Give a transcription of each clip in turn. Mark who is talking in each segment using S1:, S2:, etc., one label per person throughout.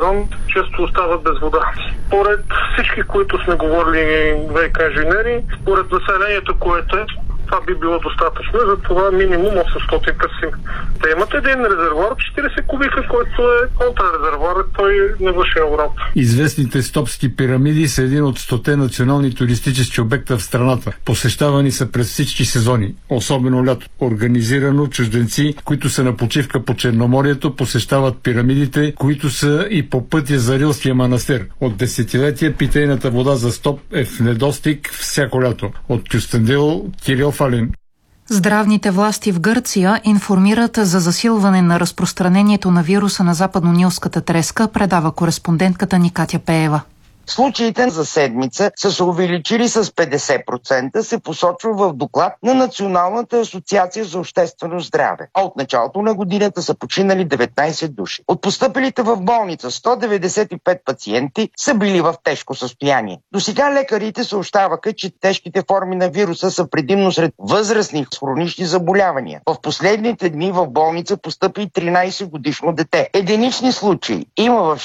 S1: сезон често остават без вода. Според всички, които сме говорили ВиК инженери, според населението, което е, това би било достатъчно, затова минимум 800 търсим. Те имат един резервуар, 40 кубика, който е контрарезервуар, той не върши работа.
S2: Известните Стопски пирамиди са един от 100 национални туристически обекта в страната. Посещавани са през всички сезони, особено лято. Организирано чужденци, които са на почивка по Черноморието, посещават пирамидите, които са и по пътя за Рилския манастир. От десетилетия питейната вода за Стоп е в недостиг всяко лято. От Кюстендил, Кирил Фалин.
S3: Здравните власти в Гърция информират за засилване на разпространението на вируса на западно-нилската треска, предава кореспондентката ни Катя Пеева.
S4: Случаите за седмица са се увеличили с 50%, се посочва в доклад на Националната асоциация за обществено здраве. А от началото на годината са починали 19 души. От постъпилите в болница 195 пациенти са били в тежко състояние. Досега лекарите съобщаваха, че тежките форми на вируса са предимно сред възрастни с хронични заболявания. В последните дни в болница постъпи 13-годишно дете. Единични случаи има в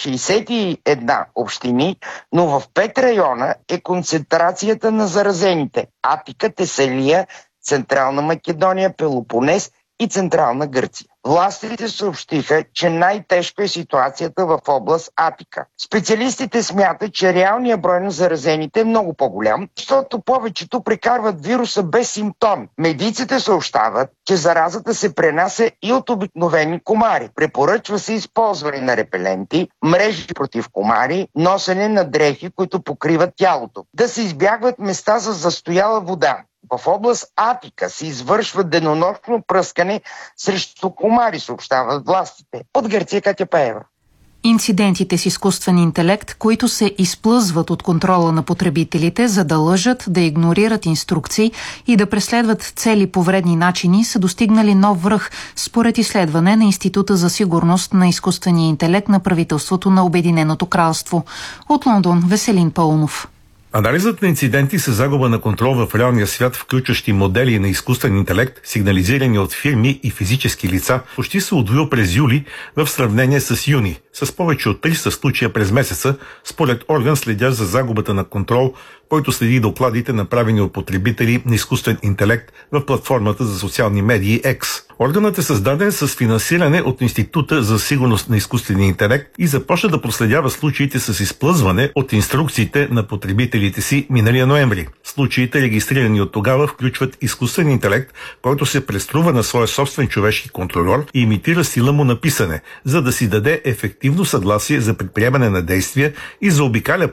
S4: 61 общини, но в 5 района е концентрацията на заразените – Атика, Тесалия, Централна Македония, Пелопонес и Централна Гърция. Властите съобщиха, че най-тежко е ситуацията в област Атика. Специалистите смятат, че реалният брой на заразените е много по-голям, защото повечето прекарват вируса без симптоми. Медиците съобщават, че заразата се пренася и от обикновени комари. Препоръчва се използване на репеленти, мрежи против комари, носене на дрехи, които покриват тялото. Да се избягват места за застояла вода. В област Атика се извършва денонощно пръскане срещу комари, съобщават властите. От Гърция, Катя Пеева.
S3: Инцидентите с изкуствен интелект, които се изплъзват от контрола на потребителите, за да лъжат, да игнорират инструкции и да преследват цели по вредни начини, са достигнали нов връх, според изследване на Института за сигурност на изкуствения интелект на правителството на Обединеното кралство. От Лондон, Веселин Паунов.
S5: Анализът на инциденти с загуба на контрол в реалния свят, включващи модели на изкуствен интелект, сигнализирани от фирми и физически лица, почти се удвоил през юли в сравнение с юни, с повече от 300 случая през месеца, според орган следящ за загубата на контрол, който следи докладите, направени от потребители на изкуствен интелект в платформата за социални медии X. Органът е създаден с финансиране от Института за сигурност на изкуствения интелект и започна да проследява случаите с изплъзване от инструкциите на потребителите си миналия ноември. Случаите, регистрирани от тогава, включват изкуствен интелект, който се преструва на своя собствен човешки контролер и имитира сила му на писане, за да си даде ефективно съгласие за предприемане на действия и заобикаля